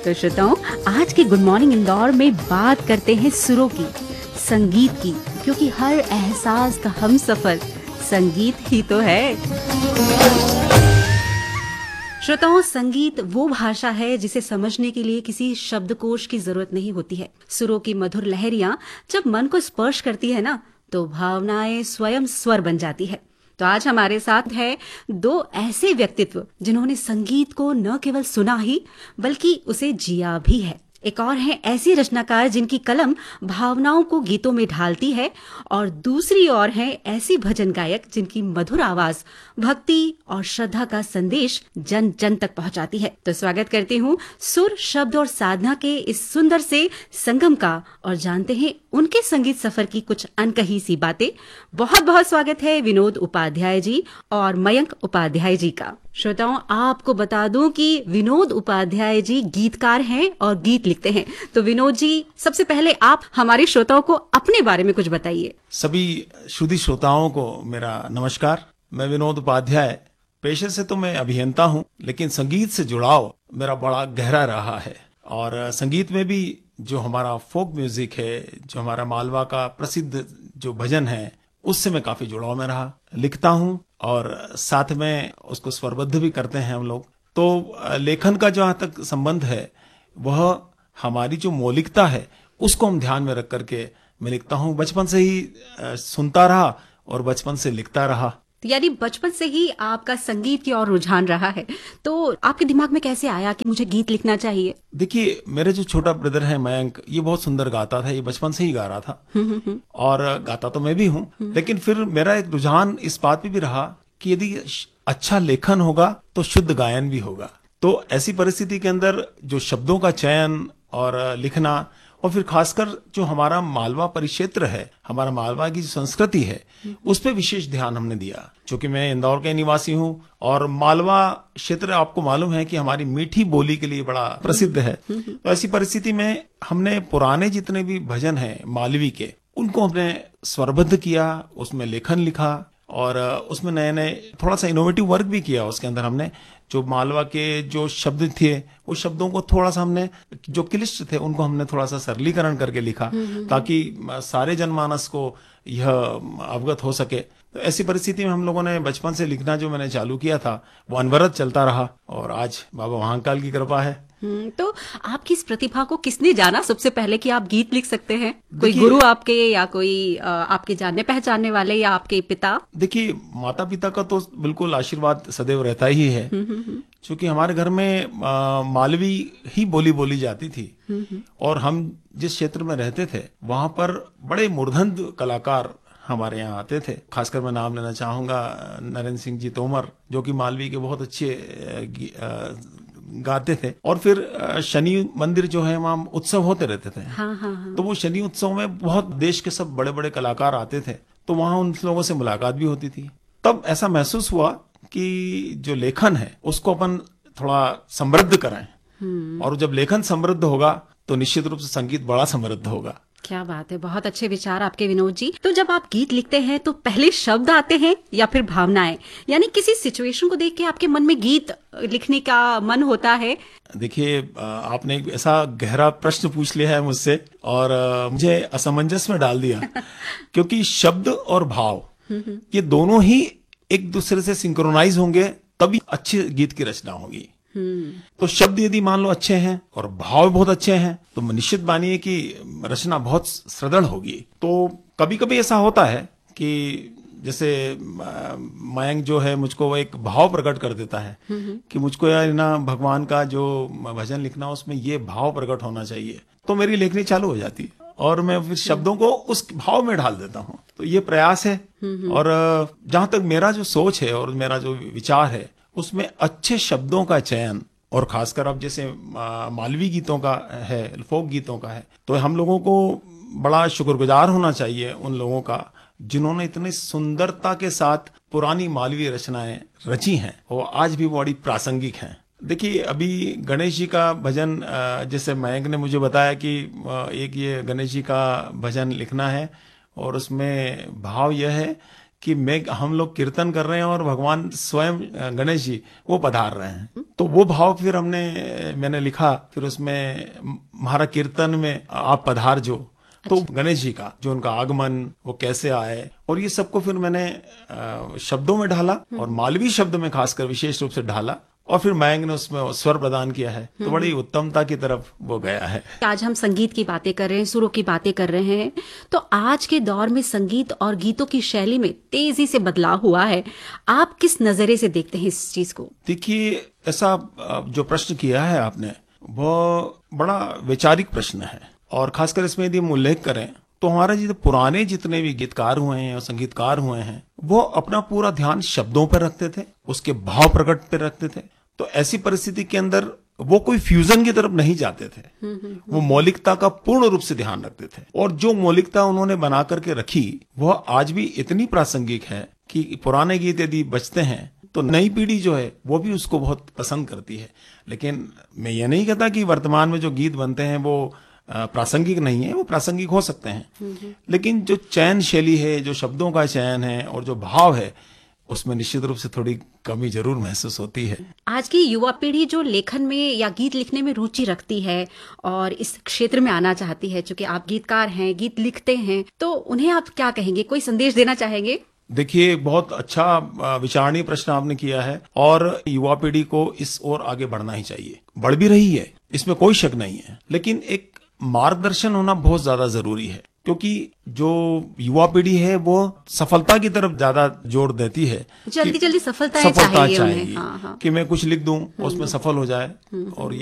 तो श्रोताओं, आज के गुड मॉर्निंग इंदौर में बात करते हैं सुरों की, संगीत की, क्योंकि हर एहसास का हमसफर संगीत ही तो है। श्रोताओं, संगीत वो भाषा है जिसे समझने के लिए किसी शब्दकोश की जरूरत नहीं होती है। सुरों की मधुर लहरियां जब मन को स्पर्श करती है ना, तो भावनाएं स्वयं स्वर बन जाती है। तो आज हमारे साथ है दो ऐसे व्यक्तित्व जिन्होंने संगीत को न केवल सुना ही बल्कि उसे जिया भी है। एक और है ऐसी रचनाकार जिनकी कलम भावनाओं को गीतों में ढालती है, और दूसरी ओर है ऐसी भजन गायक जिनकी मधुर आवाज भक्ति और श्रद्धा का संदेश जन जन तक पहुंचाती है। तो स्वागत करती हूँ सुर, शब्द और साधना के इस सुंदर से संगम का, और जानते हैं उनके संगीत सफर की कुछ अनकही सी बातें। बहुत बहुत स्वागत है विनोद उपाध्याय जी और मयंक उपाध्याय जी का। श्रोताओं, आपको बता दूं कि विनोद उपाध्याय जी गीतकार हैं और गीत लिखते हैं। तो विनोद जी, सबसे पहले आप हमारे श्रोताओं को अपने बारे में कुछ बताइए। सभी श्रुति श्रोताओं को मेरा नमस्कार। मैं विनोद उपाध्याय, पेशे से तो मैं अभियंता हूं, लेकिन संगीत से जुड़ाव मेरा बड़ा गहरा रहा है। और संगीत में भी जो हमारा फोक म्यूजिक है, जो हमारा मालवा का प्रसिद्ध जो भजन है, उससे मैं काफी जुड़ाव में रहा। लिखता हूं और साथ में उसको स्वरबद्ध भी करते हैं हम लोग। तो लेखन का जहां तक संबंध है, वह हमारी जो मौलिकता है उसको हम ध्यान में रख करके मैं लिखता हूं। बचपन से ही सुनता रहा और बचपन से लिखता रहा। यानी बचपन से ही आपका संगीत की ओर रुझान रहा है। तो आपके दिमाग में कैसे आया कि मुझे गीत लिखना चाहिए? देखिए, मेरे जो छोटा ब्रदर है मयंक, ये बहुत सुंदर गाता था। ये बचपन से ही गा रहा था और गाता तो मैं भी हूँ, लेकिन फिर मेरा एक रुझान इस बात पे भी रहा कि यदि अच्छा लेखन होगा तो शुद्ध गायन भी होगा। तो ऐसी परिस्थिति के अंदर जो शब्दों का चयन और लिखना, और फिर खासकर जो हमारा मालवा परिक्षेत्र है, हमारा मालवा की जो संस्कृति है, उस पर विशेष ध्यान हमने दिया। क्योंकि मैं इंदौर के निवासी हूँ और मालवा क्षेत्र आपको मालूम है कि हमारी मीठी बोली के लिए बड़ा प्रसिद्ध है। तो ऐसी परिस्थिति में हमने पुराने जितने भी भजन हैं मालवी के, उनको हमने स्वरबद्ध किया, उसमें लेखन लिखा और उसमें नए नए थोड़ा सा इनोवेटिव वर्क भी किया। उसके अंदर हमने जो मालवा के जो शब्द थे, वो शब्दों को थोड़ा सा हमने, जो क्लिष्ट थे उनको हमने थोड़ा सा सरलीकरण करके लिखा, ताकि सारे जनमानस को यह अवगत हो सके। तो ऐसी परिस्थिति में हम लोगों ने बचपन से लिखना जो मैंने चालू किया था, वो अनवरत चलता रहा और आज बाबा महाकाल की कृपा है। तो आपकी इस प्रतिभा को किसने जाना सबसे पहले कि आप गीत लिख सकते हैं? कोई गुरु आपके, या कोई आपके जानने पहचानने वाले, या आपके पिता? देखिए, माता पिता का तो बिल्कुल आशीर्वाद सदैव रहता ही है, क्योंकि हमारे घर में मालवी ही बोली जाती थी। और हम जिस क्षेत्र में रहते थे वहां पर बड़े मूर्धन्य कलाकार हमारे यहाँ आते थे। खासकर मैं नाम लेना चाहूंगा नरेंद्र सिंह जी तोमर, जो कि मालवी के बहुत अच्छे गाते थे। और फिर शनि मंदिर जो है, वहाँ उत्सव होते रहते थे। हाँ। तो वो शनि उत्सव में बहुत देश के सब बड़े बड़े कलाकार आते थे, तो वहाँ उन लोगों से मुलाकात भी होती थी। तब ऐसा महसूस हुआ कि जो लेखन है उसको अपन थोड़ा समृद्ध कराएं, और जब लेखन समृद्ध होगा तो निश्चित रूप से संगीत बड़ा समृद्ध होगा। क्या बात है, बहुत अच्छे विचार आपके विनोद जी। तो जब आप गीत लिखते हैं तो पहले शब्द आते हैं या फिर भावनाएं? यानी किसी सिचुएशन को देख के आपके मन में गीत लिखने का मन होता है? देखिए, आपने एक ऐसा गहरा प्रश्न पूछ लिया है मुझसे, और मुझे असमंजस में डाल दिया क्योंकि शब्द और भाव ये दोनों ही एक दूसरे से सिंक्रोनाइज होंगे, तभी अच्छे गीत की रचना होगी। तो शब्द यदि मान लो अच्छे हैं और भाव बहुत अच्छे हैं, तो निश्चित मानिए कि रचना बहुत सुदृढ़ होगी। तो कभी कभी ऐसा होता है कि जैसे मयंक जो है, मुझको वो एक भाव प्रकट कर देता है कि मुझको यार ना भगवान का जो भजन लिखना, उसमें ये भाव प्रकट होना चाहिए, तो मेरी लेखनी चालू हो जाती है और मैं फिर शब्दों को उस भाव में ढाल देता हूँ। तो ये प्रयास है। और जहां तक मेरा जो सोच है और मेरा जो विचार है, उसमें अच्छे शब्दों का चयन, और खासकर अब जैसे मालवी गीतों का है, फोक गीतों का है, तो हम लोगों को बड़ा शुक्रगुजार होना चाहिए उन लोगों का जिन्होंने इतनी सुंदरता के साथ पुरानी मालवी रचनाएं रची हैं, वो आज भी बड़ी प्रासंगिक हैं। देखिए, अभी गणेश जी का भजन, जैसे मयंक ने मुझे बताया कि एक ये गणेश जी का भजन लिखना है, और उसमें भाव यह है कि हम लोग कीर्तन कर रहे हैं और भगवान स्वयं गणेश जी वो पधार रहे हैं। तो वो भाव फिर मैंने लिखा, फिर उसमें हमारा कीर्तन में आप पधार जो, तो गणेश जी का जो उनका आगमन वो कैसे आए, और ये सबको फिर मैंने शब्दों में ढाला और मालवी शब्द में खासकर विशेष रूप से ढाला, और फिर मयंक ने उसमें स्वर प्रदान किया है, तो बड़ी उत्तमता की तरफ वो गया है। आज हम संगीत की बातें कर रहे हैं, सुरों की बातें कर रहे हैं, तो आज के दौर में संगीत और गीतों की शैली में तेजी से बदलाव हुआ है। आप किस नजरिए से देखते हैं इस चीज को? देखिए, ऐसा जो प्रश्न किया है आपने वो बड़ा वैचारिक प्रश्न है, और खासकर इसमें यदि हम उल्लेख करें तो हमारे पुराने जितने भी गीतकार हुए हैं और संगीतकार हुए हैं वो अपना पूरा ध्यान शब्दों पर रखते थे, उसके भाव प्रकट पर रखते थे। तो ऐसी परिस्थिति के अंदर वो कोई फ्यूजन की तरफ नहीं जाते थे, वो मौलिकता का पूर्ण रूप से ध्यान रखते थे, और जो मौलिकता उन्होंने बना करके रखी वह आज भी इतनी प्रासंगिक है कि पुराने गीत यदि बजते हैं तो नई पीढ़ी जो है वो भी उसको बहुत पसंद करती है। लेकिन मैं ये नहीं कहता कि वर्तमान में जो गीत बनते हैं वो प्रासंगिक नहीं है, वो प्रासंगिक हो सकते हैं, लेकिन जो चयन शैली है, जो शब्दों का चयन है और जो भाव है, उसमें निश्चित रूप से थोड़ी कमी जरूर महसूस होती है। आज की युवा पीढ़ी जो लेखन में या गीत लिखने में रुचि रखती है और इस क्षेत्र में आना चाहती है, चूंकि आप गीतकार हैं, गीत लिखते हैं, तो उन्हें आप क्या कहेंगे, कोई संदेश देना चाहेंगे? देखिए, बहुत अच्छा विचारणीय प्रश्न आपने किया है, और युवा पीढ़ी को इस ओर आगे बढ़ना ही चाहिए, बढ़ भी रही है, इसमें कोई शक नहीं है, लेकिन एक मार्गदर्शन होना बहुत ज्यादा जरूरी है, क्योंकि जो युवा पीढ़ी है वो सफलता की तरफ ज्यादा जोर देती है, जल्दी जल्दी सफलता चाहिए उन्हें। हाँ। कि मैं कुछ लिख दूं उसमें सफल हो जाए, और